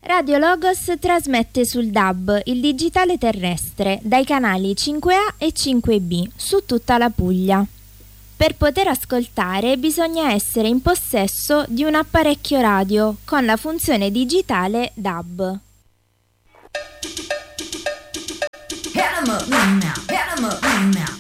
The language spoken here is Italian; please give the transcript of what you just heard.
Radio Logos trasmette sul DAB, il digitale terrestre, dai canali 5A e 5B, su tutta la Puglia. Per poter ascoltare bisogna essere in possesso di un apparecchio radio con la funzione digitale DAB. Hit 'em up now, hit 'em up now.